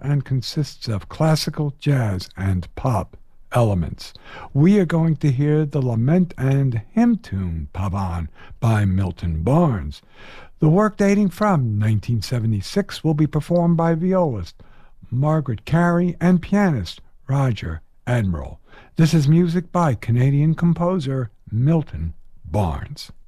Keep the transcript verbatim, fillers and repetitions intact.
and consists of classical, jazz, and pop elements. We are going to hear the lament and hymn tune Pavan by Milton Barnes. The work, dating from nineteen seventy-six, will be performed by violist Margaret Carey and pianist Roger Admiral. This is music by Canadian composer Milton Barnes.